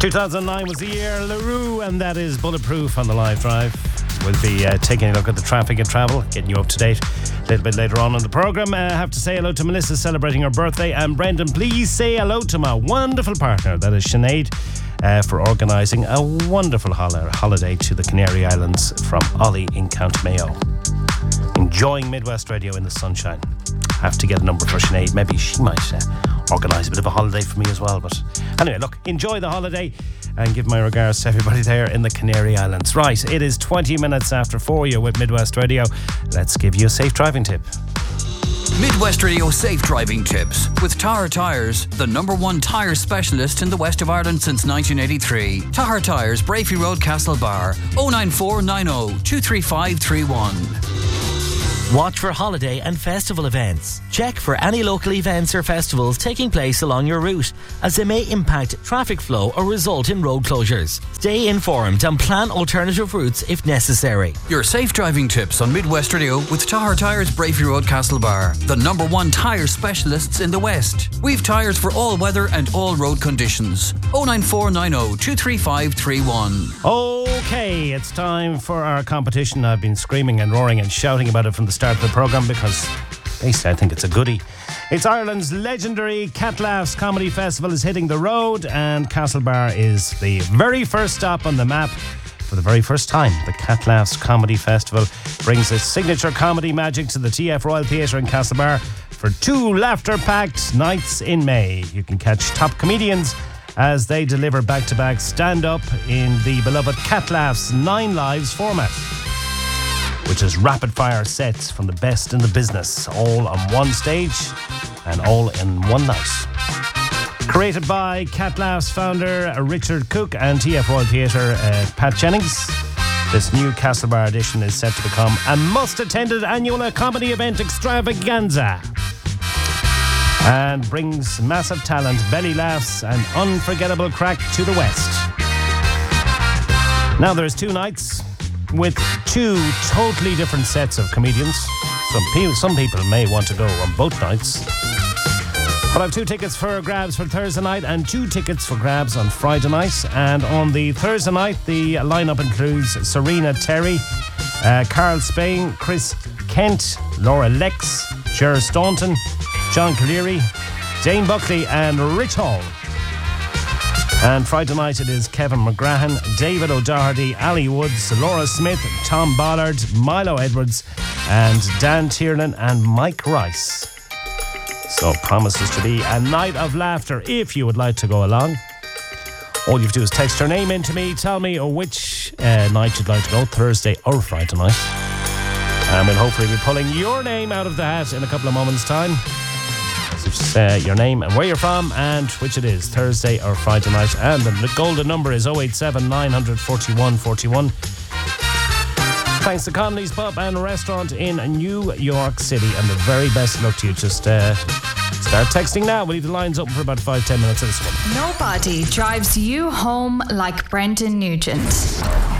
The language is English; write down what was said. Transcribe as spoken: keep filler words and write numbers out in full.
two thousand nine was the year, LaRue, and that is Bulletproof on the live drive. We'll be uh, taking a look at the traffic and travel, getting you up to date a little bit later on in the programme. Uh, I have to say hello to Melissa celebrating her birthday, and Brendan, please say hello to my wonderful partner, that is Sinead, uh, for organising a wonderful hol- holiday to the Canary Islands from Ollie in County Mayo. Enjoying Midwest Radio in the sunshine. Have to get a number for Sinead. Maybe she might uh, organise a bit of a holiday for me as well. But anyway, look, enjoy the holiday and give my regards to everybody there in the Canary Islands. Right, it is twenty minutes after four. You're with Midwest Radio. Let's give you a safe driving tip. Midwest Radio Safe Driving Tips with Tahar Tyres, the number one tyre specialist in the west of Ireland since nineteen eighty-three. Tahar Tyres, Brafey Road, Castlebar, oh nine four nine oh two three five three one. Watch for holiday and festival events. Check for any local events or festivals taking place along your route, as they may impact traffic flow or result in road closures. Stay informed and plan alternative routes if necessary. Your safe driving tips on Midwest Radio with Tahar Tyres, Brafey Road, Castlebar, the number one tyre specialists in the West. We've tyres for all weather and all road conditions. oh nine four nine oh two three five three one. Okay, it's time for our competition. I've been screaming and roaring and shouting about it from the start of the programme because basically I think it's a goodie. It's Ireland's legendary Cat Laughs Comedy Festival is hitting the road, and Castlebar is the very first stop on the map. For the very first time, the Cat Laughs Comedy Festival brings its signature comedy magic to the T F Royal Theatre in Castlebar for two laughter-packed nights in May. You can catch top comedians as they deliver back-to-back stand-up in the beloved Cat Laughs Nine Lives format, which is rapid-fire sets from the best in the business, all on one stage and all in one night. Created by Cat Laughs founder Richard Cook and T F Royal Theatre uh, Pat Jennings, this new Castlebar edition is set to become a must-attended annual comedy event extravaganza and brings massive talent, belly laughs and unforgettable crack to the West. Now there's two nights with two totally different sets of comedians. Some people, some people may want to go on both nights. But I have two tickets for grabs for Thursday night and two tickets for grabs on Friday night. And on the Thursday night, the lineup includes Serena Terry, uh, Carl Spain, Chris Kent, Laura Lex, Ger Staunton, John Cleary, Dane Buckley and Rich Hall. And Friday night it is Kevin McGrahan, David O'Doherty, Ali Woods, Laura Smith, Tom Ballard, Milo Edwards and Dan Tiernan and Mike Rice. So promises to be a night of laughter if you would like to go along. All you have to do is text your name in to me, tell me which uh, night you'd like to go, Thursday or Friday night. And we'll hopefully be pulling your name out of the hat in a couple of moments' time. So just uh, your name and where you're from and which it is, Thursday or Friday night. And the golden number is oh eight seven nine four one four one. Thanks to Connolly's Pub and Restaurant in New York City, and the very best luck to you. Just uh, start texting now. We'll leave the lines open for about five, ten minutes of this one. Nobody drives you home like Brendan Nugent.